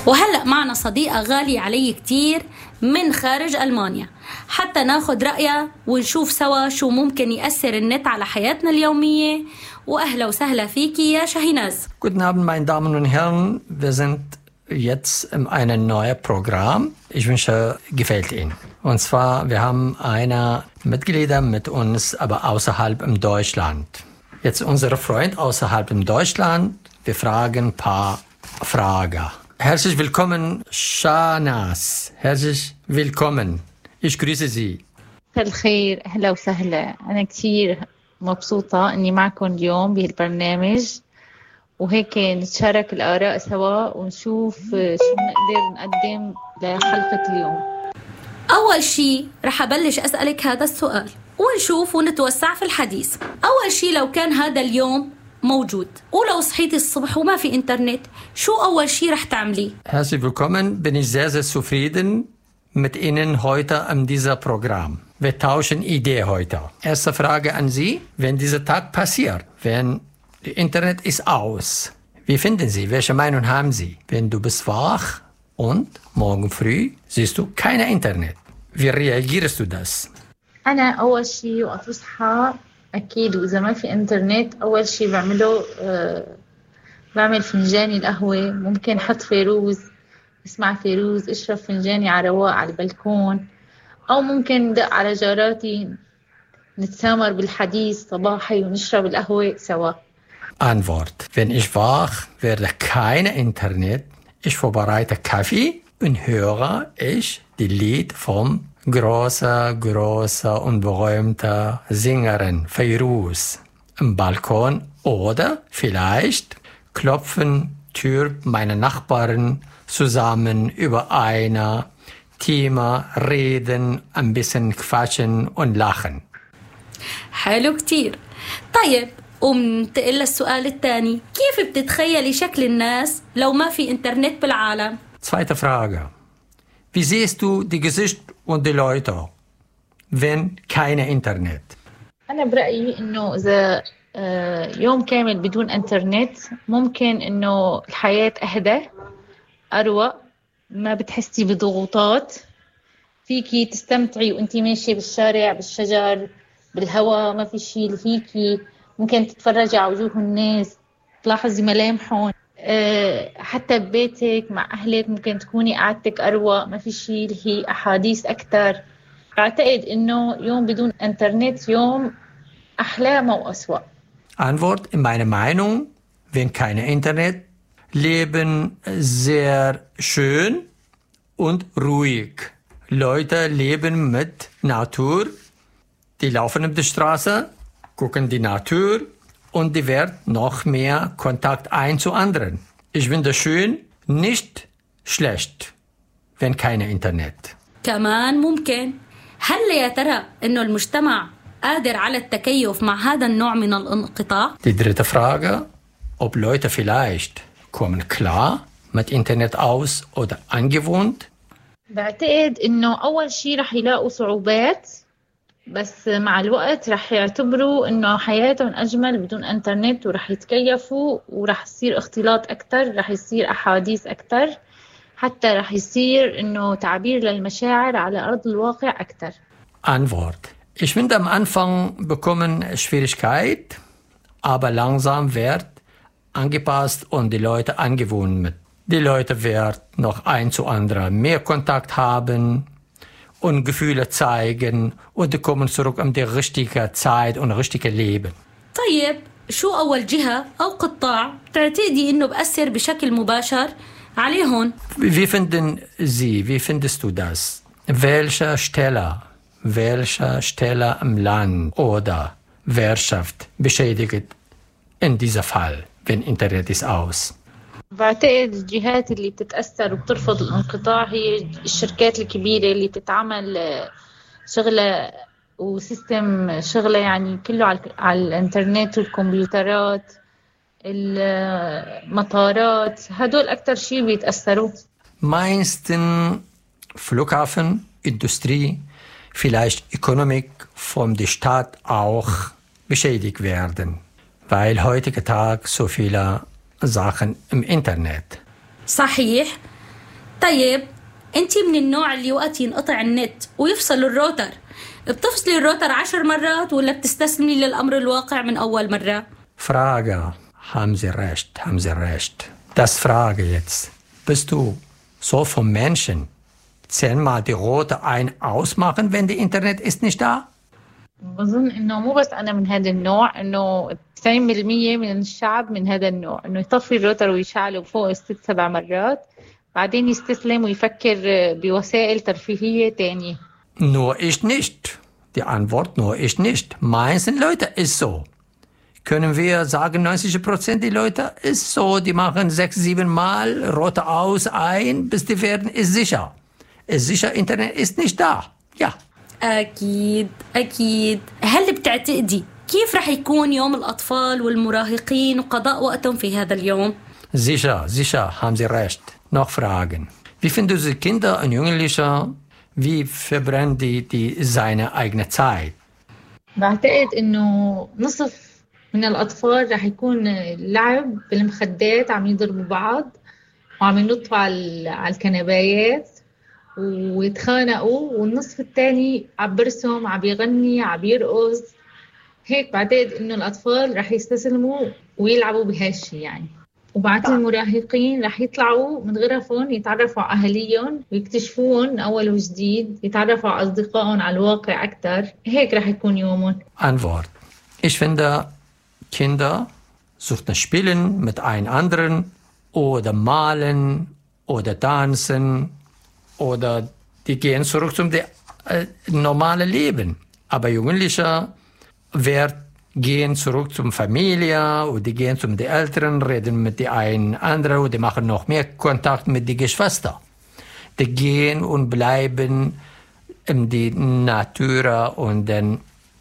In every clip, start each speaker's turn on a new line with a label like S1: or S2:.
S1: وهلأ معنا صديقة غالية علي كتير من خارج ألمانيا حتى ناخد رأيها ونشوف سوا شو ممكن يأثر النت على حياتنا اليومية. وأهلا وسهلا فيكي يا شاهيناز.
S2: Guten Abend, meine Damen und Herren. Wir sind jetzt in einem neuen Programm. Ich wünsche, gefällt Ihnen. Und zwar, wir haben eine Mitglieder mit uns, aber außerhalb in Deutschland. Jetzt unsere Freund außerhalb in Deutschland. Wir fragen ein paar Fragen. Herzlich willkommen, Shahnaz. Herzlich willkommen. Ich grüße Sie.
S3: مساء الخير، أهلا وسهلا. أنا كتير مبسوطة إني معكم اليوم بهالبرنامج، وهيك نتشارك الآراء سوا ونشوف شو نقدر نقدم لحلقة اليوم.
S1: أول شي رح أبلش أسألك هذا السؤال ونشوف ونتوسع في الحديث. أول شي، لو كان هذا اليوم موجود ولو صحيتي الصبح وما في إنترنت، شو أول شي رح تعملي؟
S2: Herzlich willkommen. Bin ich sehr, sehr zufrieden mit Ihnen heute an diesem Programm. Wir tauschen Ideen heute. Erste Frage an Sie. Wenn dieser Tag passiert, wenn das Internet ist aus, wie finden Sie? Welche Meinung haben Sie? Wenn du bist wach und morgen früh siehst du kein Internet. Wie reagierst du das?
S3: أنا أول شي وقت أصحى أكيد، وإذا ما في إنترنت أول شي بعمله بعمل فنجاني القهوة، ممكن حط فيروز، اسمع فيروز، اشرب فنجاني على رواق على البلكون، أو ممكن دق على جاراتي نتسامر بالحديث صباحي ونشرب القهوة سوا.
S2: Antwort. Wenn ich wach werde, kein Internet. Ich vorbereite Kaffee und höre ich die Lied vom große und berühmte Sängerin Feiruz im Balkon, oder vielleicht klopfen Tür meine Nachbarn zusammen über ein Thema, reden, ein bisschen quatschen und lachen.
S1: حلو كتير. طيب، ومنتقل للسؤال الثاني، كيف بتتخيلي شكل الناس لو ما في إنترنت بالعالم؟
S2: Zweite Frage. Wie siehst du die Gesicht und die Leute, wenn kein Internet?
S3: أنا برأيي إنه إذا يوم كامل بدون إنترنت ممكن إنه الحياة أهدى، أروق، ما بتحسي بضغوطات، فيكي تستمتعي وانتي ماشية بالشارع، بالشجر، بالهواء، ما في شيء اللي فيكي، ممكن تتفرجي على وجوه الناس، تلاحظي ملامحهم، حتى ببيتك مع أهلك ممكن تكوني قعدتك أروق، ما في شيء اللي هي أحاديث أكتر. أعتقد إنه يوم بدون إنترنت يوم أحلى ما وأسوأ.
S2: Antwort, in meiner Meinung, wenn kein Internet, leben sehr schön und ruhig. Leute leben mit Natur, die laufen auf der Straße, gucken die Natur und die wird noch mehr Kontakt ein zu anderen. Ich finde schön, nicht schlecht, wenn kein Internet.
S1: كمان ممكن. هل يا ترى إنه المجتمع قادر على التكيف مع هذا النوع من الانقطاع؟
S2: Die dritte Frage, ob Leute vielleicht kommen klar mit Internet aus oder angewohnt?
S3: بعتقد إنه أول شيء رح يلاقوا صعوبات، بس مع الوقت رح يعتبروا إنه حياتهم أجمل بدون إنترنت، ورح يتكيفوا، ورح يصير اختلاط أكتر، رح يصير أحاديث أكتر، حتى رح يصير إنه تعبير للمشاعر على أرض الواقع أكتر.
S2: Antwort. Ich finde, am Anfang bekommen Schwierigkeit, aber langsam wird angepasst und die Leute angewöhnt mit. Die Leute werden noch ein zu anderen mehr Kontakt haben und Gefühle zeigen und die kommen zurück in die richtige Zeit und richtige Leben.
S1: طيب، شو أول جهة أو قطاع تعتقدي إنه بأثر بشكل مباشر عليهم؟
S2: Wie finden Sie, wie findest du das? Welche Stelle im Land oder Wirtschaft beschädigt in diesem Fall, wenn Internet ist aus?
S3: بعتقد الجهات اللي بتتأثر وبترفض الانقطاع هي الشركات الكبيرة اللي بتتعمل شغلة وسيستم شغلة يعني كله على الانترنت والكمبيوترات، المطارات، هدول أكتر شيء بيتأثروا.
S2: Meisten Flughafen, Industrie, vielleicht Ökonomik von der Stadt auch beschädigt werden, weil heutigen Tag so viele Sachen im Internet.
S1: صحيح. طيب انتي من النوع اللي وقت ينقطع النت ويفصل الروتر بتفصلي الروتر 10 مرات ولا بتستسلمي للأمر الواقع من أول مرة؟
S2: Frage. Haben Sie recht. Das Frage jetzt. Bist du so vom Menschen? 10-mal die rote ein-ausmachen, wenn die Internet ist nicht da?
S3: بظن إنه مو بس أنا من هذا النوع، إنه 90% من الشعب من هذا النوع، إنه يطفي الروتر ويشعله فوق 6-7 مرات بعدين يستسلم ويفكر بوسائل ترفيهية تانية.
S2: Nur ich nicht. Die Antwort nur ich nicht. Meisten Leute ist so. Können wir sagen, 90% die Leute ist so, die machen 6-7 Mal rote aus, ein, bis die werden, ist sicher. Ist sicher, Internet ist nicht da. Ja.
S1: أكيد. هل بتعتقدي كيف رح يكون يوم الأطفال والمراهقين وقضاء وقتهم في هذا اليوم؟
S2: Sicher, haben Sie recht. Noch Fragen. Wie finden Sie Kinder und Jugendliche? Wie verbrennen die seine eigene Zeit?
S3: بعتقد إنه نصف من الأطفال رح يكون لعب بالمخدات، عم يضربوا بعض وعم ينطوا على الكنبايات ويتخانقوا، والنصف الثاني عم برسم، عم يغني، عم يرقص. هيك بعتقد إنه الأطفال رح يستسلموا ويلعبوا بهالشي يعني. وبعد المراهقين رح يطلعوا من غرفهم يتعرفوا على أهاليهم ويكتشفوهم أول وجديد، يتعرفوا على أصدقائهم على الواقع أكتر. هيك رح يكون يومهم.
S2: Antwort. Ich finde, Kinder suchten Spielen mit einem anderen oder malen oder tanzen oder die gehen zurück zum normalen Leben. Aber Jugendliche gehen zurück zum Familie und die gehen zum die Eltern, reden mit die einen anderen und die machen noch mehr Kontakt mit die Geschwister. Die gehen und bleiben in die Natur und dann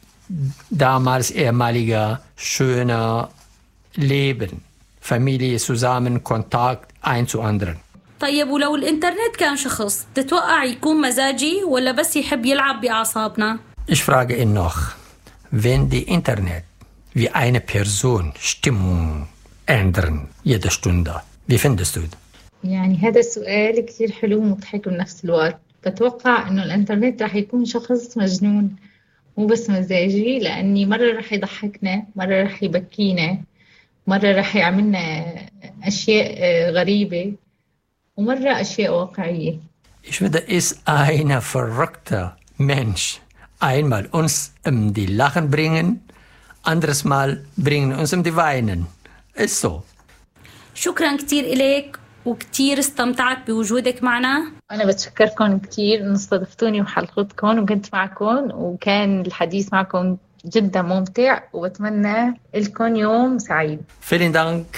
S2: damals ehemaliger schöner Leben. Familie zusammen, Kontakt ein zu anderen.
S1: طيب ولو الإنترنت كان شخص تتوقع يكون مزاجي ولا بس يحب يلعب بأعصابنا؟
S2: Ich frage ihn noch, wenn die Internet wie eine Person Stimmung ändern jede Stunde, wie findest du?
S3: يعني هذا السؤال كتير حلو ومضحك بنفس الوقت. بتوقع إنه الإنترنت رح يكون شخص مجنون، مو بس مزاجي، لأني مرة رح يضحكنا، مرة رح يبكينا، مرة رح يعملنا أشياء غريبة، ومرة أشياء واقعية.
S2: Ich finde, ist ein verrückter Mensch. Einmal uns die Lachen bringen, anderes Mal bringen uns die Weinen. Ist so.
S1: شكرا كتير إليك وكتير استمتعت بوجودك معنا.
S3: أنا بتشكركم كتير إن استضفتوني بحلقتكم وكنت معكم، وكان الحديث معكم جدا ممتع، وبتمنى لكم يوم سعيد.
S2: Vielen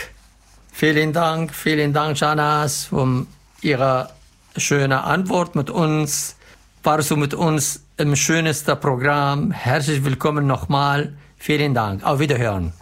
S2: Dank, Shanas, für Ihre schöne Antwort mit uns. Warst du mit uns im schönsten Programm. Herzlich willkommen nochmal. Vielen Dank. Auf Wiederhören.